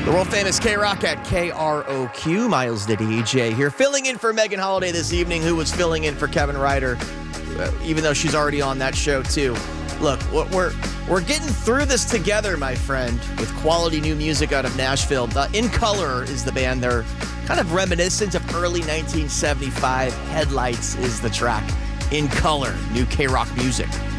The world-famous K-Rock at KROQ. Miles the DJ here, filling in for Megan Holiday this evening, who was filling in for Kevin Ryder, even though she's already on that show too. Look, we're getting through this together, my friend, with quality new music out of Nashville. In Color is the band. They're kind of reminiscent of early 1975. Headlights is the track. In Color, new K-Rock music.